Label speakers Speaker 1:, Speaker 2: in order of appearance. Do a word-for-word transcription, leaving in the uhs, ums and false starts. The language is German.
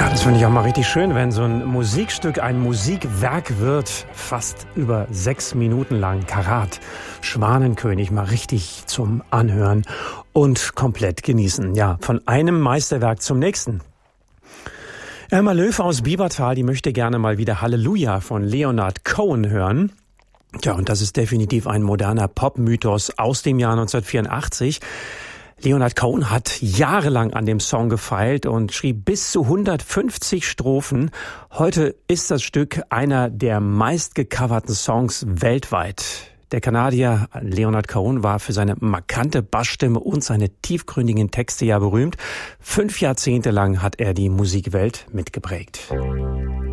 Speaker 1: Das finde ich auch mal richtig schön, wenn so ein Musikstück ein Musikwerk wird, fast über sechs Minuten lang. Karat, Schwanenkönig, mal richtig zum Anhören und komplett genießen. Ja, von einem Meisterwerk zum nächsten. Irma Löw aus Biebertal, die möchte gerne mal wieder Halleluja von Leonard Cohen hören. Ja, und das ist definitiv ein moderner Popmythos aus dem Jahr neunzehnhundertvierundachtzig. Leonard Cohen hat jahrelang an dem Song gefeilt und schrieb bis zu hundertfünfzig Strophen. Heute ist das Stück einer der meistgecoverten Songs weltweit. Der Kanadier Leonard Cohen war für seine markante Bassstimme und seine tiefgründigen Texte ja berühmt. Fünf Jahrzehnte lang hat er die Musikwelt mitgeprägt.